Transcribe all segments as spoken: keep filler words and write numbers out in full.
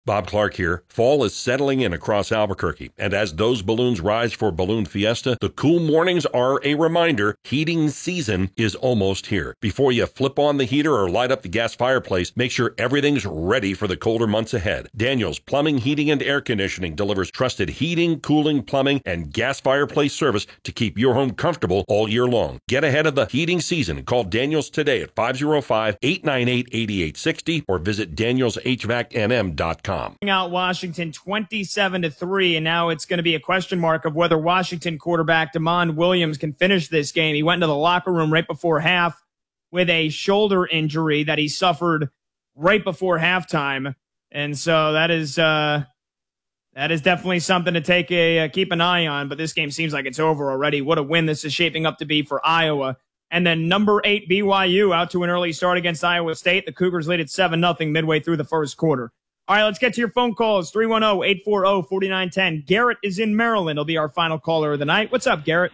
Bob Clark here. Fall is settling in across Albuquerque, and as those balloons rise for Balloon Fiesta, the cool mornings are a reminder heating season is almost here. Before you flip on the heater or light up the gas fireplace, make sure everything's ready for the colder months ahead. Daniels Plumbing, Heating, and Air Conditioning delivers trusted heating, cooling, plumbing, and gas fireplace service to keep your home comfortable all year long. Get ahead of the heating season and call Daniels today at five oh five, eight nine eight, eight eight six oh or visit daniels h v a c n m dot com. Out Washington twenty-seven to three, and now it's going to be a question mark of whether Washington quarterback Damon Williams can finish this game. He went into the locker room right before half with a shoulder injury that he suffered right before halftime, and so that is uh, that is definitely something to take a uh, keep an eye on. But this game seems like it's over already. What a win this is shaping up to be for Iowa. And then number eight B Y U out to an early start against Iowa State. The Cougars lead at seven nothing midway through the first quarter. All right, let's get to your phone calls. three one zero, eight four zero, four nine one zero. Garrett is in Maryland. He'll be our final caller of the night. What's up, Garrett?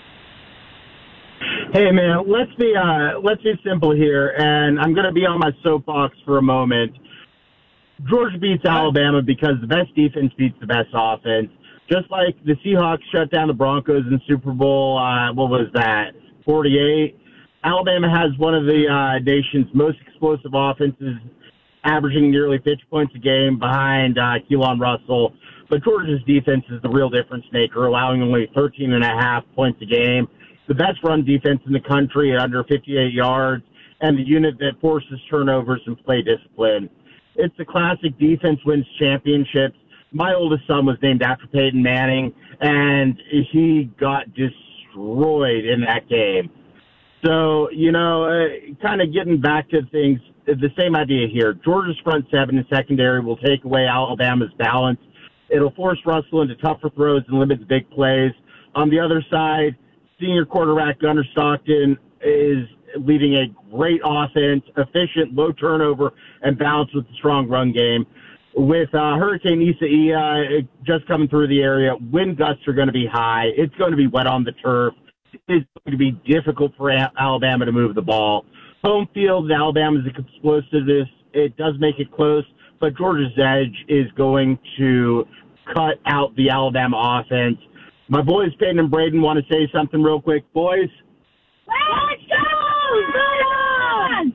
Hey, man, let's be uh, let's be simple here, and I'm going to be on my soapbox for a moment. Georgia beats Alabama because the best defense beats the best offense. Just like the Seahawks shut down the Broncos in Super Bowl, uh, what was that, forty-eight? Alabama has one of the uh, nation's most explosive offenses, averaging nearly fifty points a game behind uh, Keelan Russell. But Georgia's defense is the real difference maker, allowing only thirteen and a half points a game. The best run defense in the country at under fifty-eight yards, and the unit that forces turnovers and play discipline. It's the classic defense wins championships. My oldest son was named after Peyton Manning, and he got destroyed in that game. So, you know, uh, kind of getting back to things, the same idea here. Georgia's front seven and secondary will take away Alabama's balance. It'll force Russell into tougher throws and limit the big plays. On the other side, senior quarterback Gunnar Stockton is leading a great offense, efficient, low turnover, and balanced with a strong run game. With uh, Hurricane Isaiah just coming through the area, wind gusts are going to be high. It's going to be wet on the turf. It's going to be difficult for Alabama to move the ball. Home field, Alabama's explosiveness, it does make it close, but Georgia's edge is going to cut out the Alabama offense. My boys, Peyton and Braden, want to say something real quick. Boys? Let's go! Run!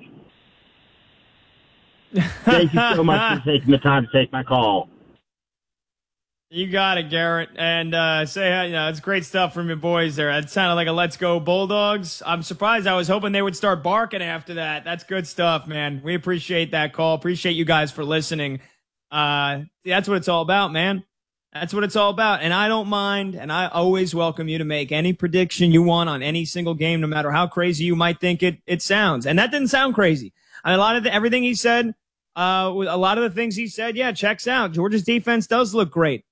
Thank you so much for taking the time to take my call. You got it, Garrett. And uh, say, you know, it's great stuff from your boys there. It sounded like a Let's Go Bulldogs. I'm surprised. I was hoping they would start barking after that. That's good stuff, man. We appreciate that call. Appreciate you guys for listening. Uh, that's what it's all about, man. That's what it's all about. And I don't mind, and I always welcome you to make any prediction you want on any single game, no matter how crazy you might think it, it sounds. And that didn't sound crazy. I mean, a lot of the, everything he said, uh, a lot of the things he said, yeah, checks out. Georgia's defense does look great.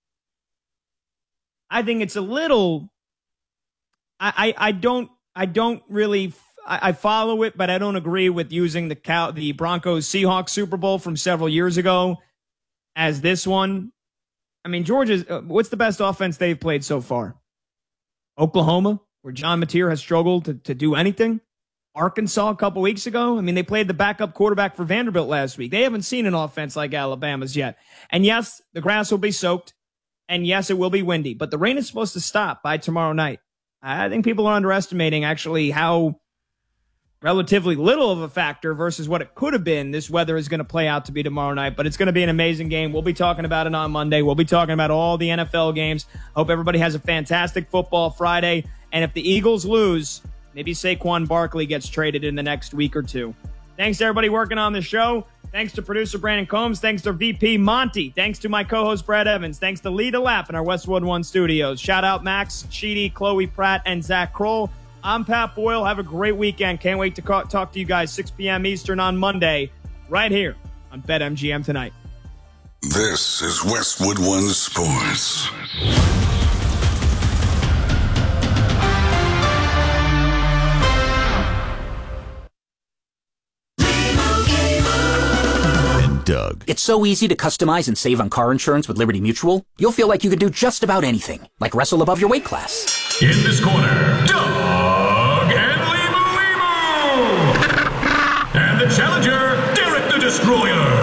I think it's a little, I, I, I don't, I don't really, I, I follow it, but I don't agree with using the Cal, the Broncos Seahawks Super Bowl from several years ago as this one. I mean, Georgia's, uh, what's the best offense they've played so far? Oklahoma, where John Mateer has struggled to, to do anything. Arkansas a couple weeks ago. I mean, they played the backup quarterback for Vanderbilt last week. They haven't seen an offense like Alabama's yet. And yes, the grass will be soaked. And yes, it will be windy, but the rain is supposed to stop by tomorrow night. I think people are underestimating actually how relatively little of a factor versus what it could have been this weather is going to play out to be tomorrow night, but it's going to be an amazing game. We'll be talking about it on Monday. We'll be talking about all the N F L games. Hope everybody has a fantastic football Friday. And if the Eagles lose, maybe Saquon Barkley gets traded in the next week or two. Thanks to everybody working on the show. Thanks to producer Brandon Combs. Thanks to V P Monty. Thanks to my co-host Brad Evans. Thanks to Lita Lapp in our Westwood One studios. Shout out Max, Sheedy, Chloe Pratt, and Zach Kroll. I'm Pat Boyle. Have a great weekend. Can't wait to talk to you guys six p.m. Eastern on Monday right here on BetMGM Tonight. This is Westwood One Sports. Doug. It's so easy to customize and save on car insurance with Liberty Mutual. You'll feel like you can do just about anything, like wrestle above your weight class. In this corner, Doug and Limo Limo! And the challenger, Derek the Destroyer.